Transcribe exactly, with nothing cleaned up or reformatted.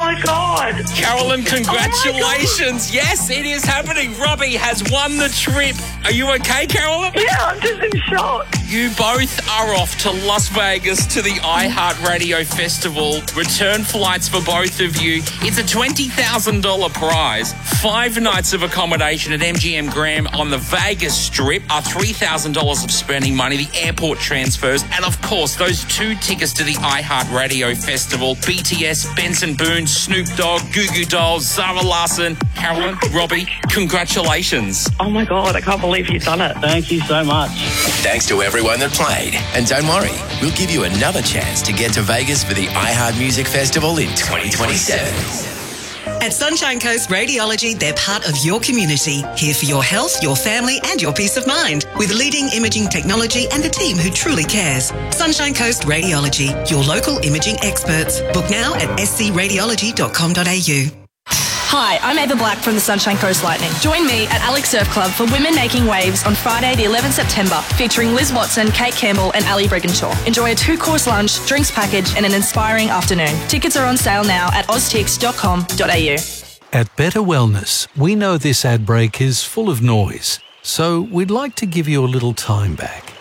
my God. Carolyn, congratulations. Oh yes, it is happening. Robbie has won the trip. Are you okay, Carolyn? Yeah, I'm just in shock. You both are off to Las Vegas to the iHeartRadio Festival. Return flights for both of you. It's a twenty thousand dollars prize. Five nights of accommodation at M G M Grand on the Vegas Strip are three thousand dollars of spending money, the airport transfers, and of course, those two tickets to the iHeartRadio Festival. B T S, Benson Boone, Snoop Dogg, Goo Goo Dolls, Zara Larsson. Carolyn, Robbie, congratulations. Oh my God, I can't believe you've done it. Thank you so much. Thanks to everyone that played. And don't worry, we'll give you another chance to get to Vegas for the iHeart Music Festival in twenty twenty-seven. At Sunshine Coast Radiology, they're part of your community, here for your health, your family and your peace of mind, with leading imaging technology and a team who truly cares. Sunshine Coast Radiology, your local imaging experts. Book now at s c radiology dot com dot a u. Hi, I'm Ava Black from the Sunshine Coast Lightning. Join me at Alex Surf Club for Women Making Waves on Friday the eleventh of September, featuring Liz Watson, Kate Campbell and Ali Bregenshaw. Enjoy a two-course lunch, drinks package and an inspiring afternoon. Tickets are on sale now at oztix dot com dot a u. At Better Wellness, we know this ad break is full of noise, so we'd like to give you a little time back.